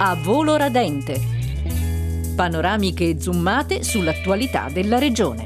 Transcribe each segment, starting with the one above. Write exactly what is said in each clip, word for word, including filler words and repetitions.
A volo radente. Panoramiche zoomate sull'attualità della regione.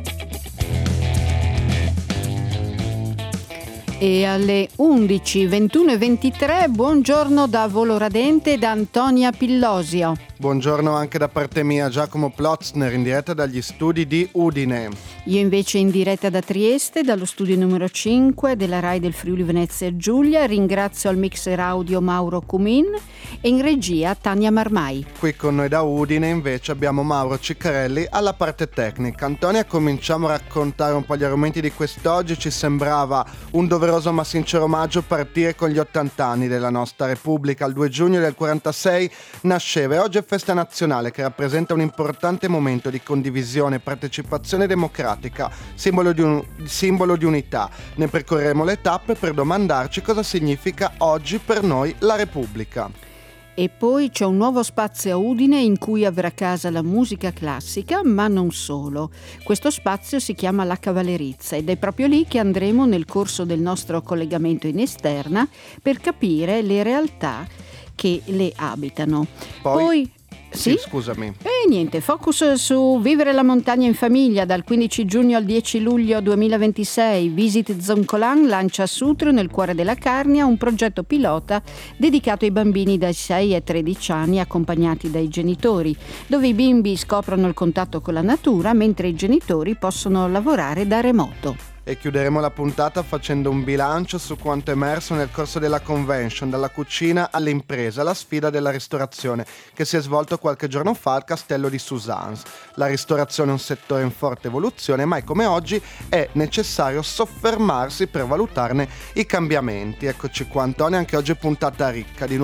E alle undici, ventuno e ventitré, buongiorno da Volo Radente da Antonia Pillosio. Buongiorno anche da parte mia, Giacomo Plotzner, in diretta dagli studi di Udine. Io invece in diretta da Trieste, dallo studio numero cinque della RAI del Friuli Venezia Giulia. Ringrazio al mixer audio Mauro Cumin e in regia Tania Marmai. Qui con noi da Udine invece abbiamo Mauro Ciccarelli alla parte tecnica. Antonia, cominciamo a raccontare un po' gli argomenti di quest'oggi. Ci sembrava un doveroso ma sincero omaggio partire con gli ottanta anni della nostra Repubblica. Il due giugno del quarantasei nasceva e oggi è festa nazionale che rappresenta un importante momento di condivisione e partecipazione democratica, simbolo di, un, simbolo di unità. Ne percorreremo le tappe per domandarci cosa significa oggi per noi la Repubblica. E poi c'è un nuovo spazio a Udine in cui avrà casa la musica classica, ma non solo. Questo spazio si chiama La Cavallerizza ed è proprio lì che andremo nel corso del nostro collegamento in esterna per capire le realtà che le abitano. Poi, poi sì, sì, scusami. E niente, focus su Vivere la montagna in famiglia dal quindici giugno al dieci luglio duemilaventisei. Visit Zoncolan lancia a Sutro, nel cuore della Carnia, un progetto pilota dedicato ai bambini dai sei ai tredici anni accompagnati dai genitori, dove i bimbi scoprono il contatto con la natura mentre i genitori possono lavorare da remoto. E chiuderemo la puntata facendo un bilancio su quanto emerso nel corso della convention, dalla cucina all'impresa, la sfida della ristorazione, che si è svolto qualche giorno fa al castello di Suzans. La ristorazione è un settore in forte evoluzione, mai come oggi è necessario soffermarsi per valutarne i cambiamenti. Eccoci qua, Antonio, anche oggi è puntata ricca di